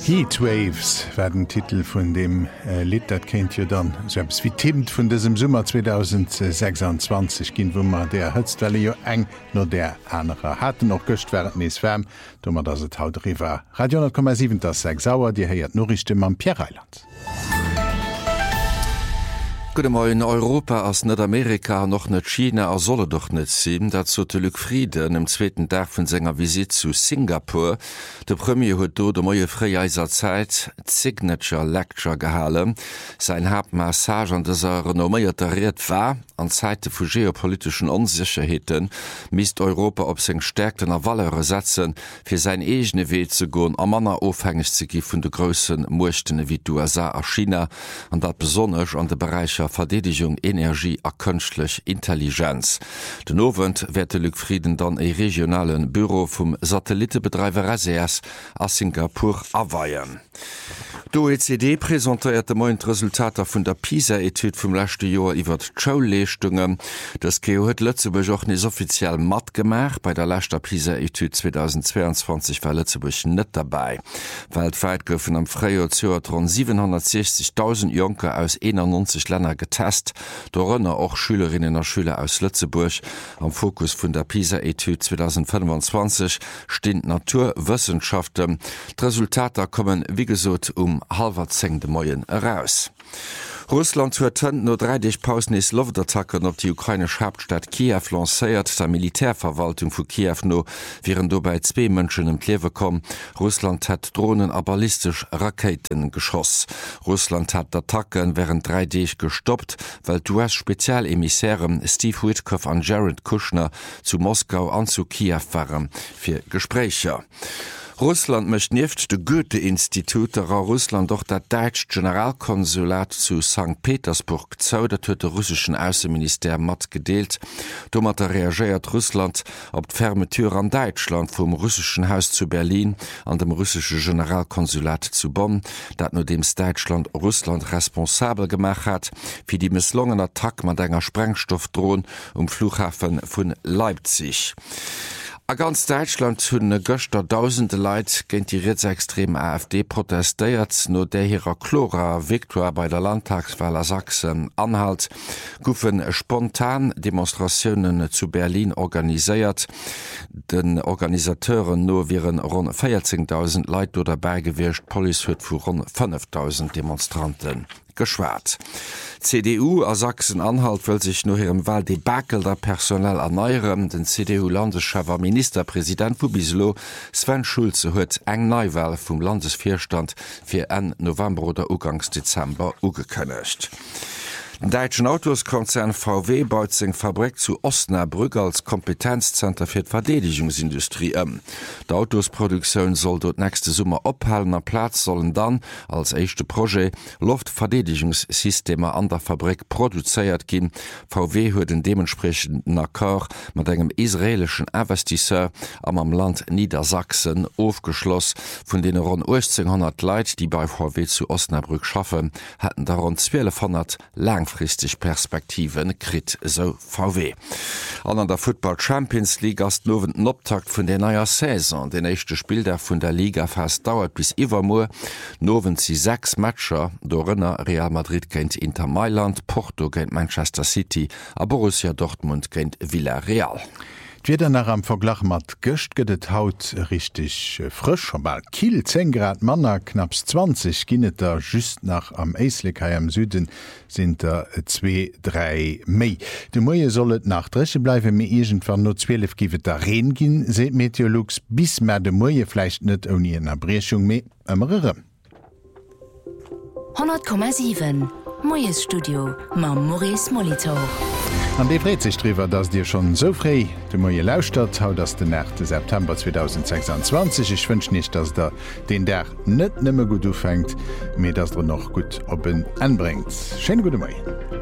Heatwaves werden Titel von dem Lied, das kennt ihr dann selbst wie Tim von diesem Sommer 2026 gehen, wo man der Höchstwelle ja eng nur der andere hatte noch göcht werden ist wärm, da man das haut River Radio 10,7 das 6 sauer, die hört nur Stimme am Pierre Eiland. In Europa aus Nordamerika noch net China er solle doch net sinn, dat zo Luc Frieden im zweiten Tag vun senger Visit zu Singapur. De Premier huet do de moie Freieiser Zeit Signature Lecture gehalen. Sein Hauptmassage an deser renomméierter Red war an Zeite vu geopolitischen Unsicherheiten misst Europa op seg stärkten Wallere setzen, fir sein egene Weh zu goen am manner ofhängig ze gi vun de grossen Muchtene wie USA a China an dat besonnech an de Bereicher Verteidigung, Energie a künstlich Intelligenz. Den Abend wird Luc Frieden dann ein regionalen Büro vom Satellitenbetreiber SES a Singapur aweihen. Die OECD präsentierte morgen Resultate von der PISA-Etude vom letzten Jahr über die Schulleistungen. Das GEO hat Lützeburg auch nicht offiziell matt gemacht. Bei der letzten PISA-Etude 2022 war Lützeburg nicht dabei. Weltweit dürfen am Frühjahr rund 760.000 Junker aus 91 Ländern getestet. Darunter auch Schülerinnen und Schüler aus Lützeburg. Am Fokus von der PISA-Etude 2025 stehen Naturwissenschaften. Die Resultate kommen, wie gesagt, halber 10 Moien heraus. Russland huet no 30 Pausenis Luftattacken op die ukrainische Hauptstadt Kiew lancéiert. Der Militärverwaltung vu Kiew no wären dobei 2 Mënschen im Klewe kom. Russland hat Drohnen a ballistisch Raketen geschoss. Russland hat Attacken während 3D gestoppt, weil US-Spezialemissären Steve Witkoff an Jared Kushner zu Moskau an zu Kiew waren fir Gespräche. Russland möchte nicht de Goethe-Institut, der Russland doch der deutsche Generalkonsulat zu St. Petersburg zaudert huet der russischen Außenminister mat gedeelt. Dommer reagiert Russland op d' Fermeture an Deutschland vom russischen Haus zu Berlin an dem russischen Generalkonsulat zu Bonn, dat nur dems Deutschland Russland responsabel gemacht hat, wie die misslungene Attack mat enger Sprengstoffdrohn Flughafen von Leipzig. A ganz Deutschland hunn Göchter tausende Leiit géint die rechtsextrem AfD protestéiert, no der hireer Chlora Viktor bei der Landtagswahl a Sachsen anhalt, goufen spontan Demonstrationen zu Berlin organiséiert. Den Organisateuren no wären rund 14.000 Leiit do dabei gewircht, Police huet vu rund 5.000 Demonstranten geschwart. CDU a Sachsen-Anhalt will sich nur ihrem Wahldebakel der personell erneuern. Den CDU-Landeschef Ministerpräsident vu bislo Sven Schulze huet eng Neuwahl vom Landesvorstand für Ende November oder Ugangsdezember ugekönnecht. Den deutschen Autoskonzern VW baut seg Fabrik zu Osnabrück als Kompetenzzenter fir d' Verteidigungsindustrie ëm. Die Autosproduktion soll dort nächste Sommer ophaltener Platz sollen dann als echte Projekt Luftverteidigungssysteme an der Fabrik produzéiert gin. VW huet den dementsprechenden Akkord mat engem israelischen Investisseur am Land Niedersachsen aufgeschloss. Von denen rund 1800 Leute, die bei VW zu Osnabrück schaffen, hatten da rund 1200 langfristig Perspektiven krit so VW. An der Football Champions League as nowen Optakt vun der neuer Saison. Den nächste Spiel der vun der Liga fast dauert bis iwwermoer. Nowen sie 6 Matcher, dorinner Real Madrid kennt Inter Mailand, Porto kennt Manchester City, a Borussia Dortmund kennt Villarreal. Wieder nach am Verglach mat Göcht gedet haut richtig frisch, aber Kiel 10 Grad Manner knapp 20 ginnet da just nach am Eislikai am Süden sind da 2-3 Mei. De Moie sollet nach Dresche bleiwe mé egentfern no 12 giwet da Reen ginn, seet Meteorologs bis mer de Moie fleicht net oni en Erbrechung méi ëmmerere. 100,7 Moies Studio ma Maurice Molitor. An de réet sich drwer, dats Dir schon so frei de Moie Lausstadt haut ass den 8. September 2026. Ich wünsch nicht, dass der den der net nëmme gut ufängt, mir dass er noch gut op en anbringt. Schön gute Moi.